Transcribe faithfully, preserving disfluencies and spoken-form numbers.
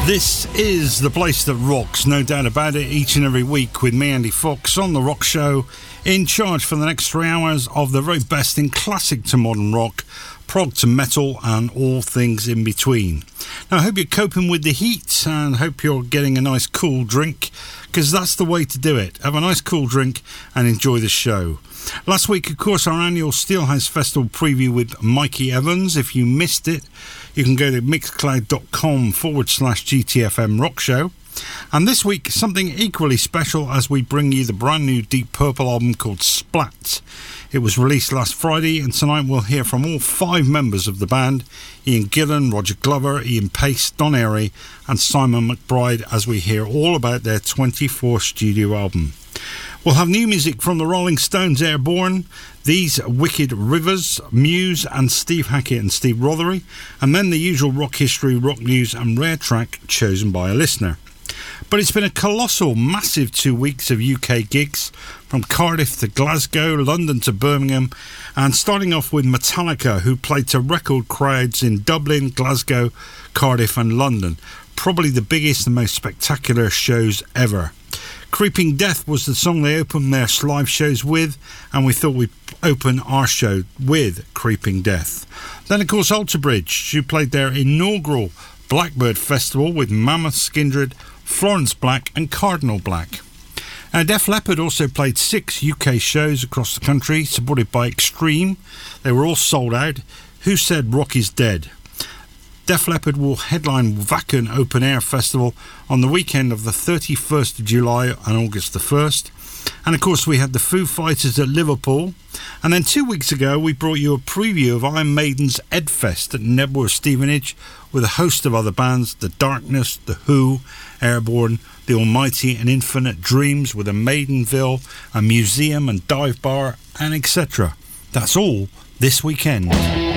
This is the place that rocks, no doubt about it, each and every week with me, Andy Fox, on The Rock Show, in charge for the next three hours of the very best in classic to modern rock, prog to metal, and all things in between. Now, I hope you're coping with the heat and hope you're getting a nice cool drink, because that's the way to do it. Have a nice cool drink and enjoy the show. Last week, of course, our annual Steelhouse Festival preview with Mikey Evans. If you missed it, you can go to mixcloud.com forward slash GTFM Rock Show. And this week, something equally special as we bring you the brand new Deep Purple album called Splat. It was released last Friday, and tonight we'll hear from all five members of the band: Ian Gillan, Roger Glover, Ian Pace, Don Airey and Simon McBride, as we hear all about their twenty-fourth studio album. We'll have new music from the Rolling Stones, Airborne, These Wicked Rivers, Muse and Steve Hackett and Steve Rothery, and then the usual rock history, rock news and rare track chosen by a listener. But it's been a colossal, massive two weeks of U K gigs, from Cardiff to Glasgow, London to Birmingham, and starting off with Metallica, who played to record crowds in Dublin, Glasgow, Cardiff and London. Probably the biggest and most spectacular shows ever. Creeping Death was the song they opened their live shows with, and we thought we'd open our show with Creeping Death. Then, of course, Alter Bridge, who played their inaugural Blackbird Festival with Mammoth, Skindred, Florence Black and Cardinal Black. Uh, Def Leppard also played six U K shows across the country, supported by Extreme. They were all sold out. Who Said Rock Is Dead? Def Leppard will headline Wacken Open Air Festival on the weekend of the thirty-first of July and August the first. And of course we had the Foo Fighters at Liverpool. And then two weeks ago we brought you a preview of Iron Maiden's Edfest at Nebworth Stevenage with a host of other bands: The Darkness, The Who, Airborne, The Almighty and Infinite Dreams, with a Maidenville, a museum and dive bar, and et cetera. That's all this weekend.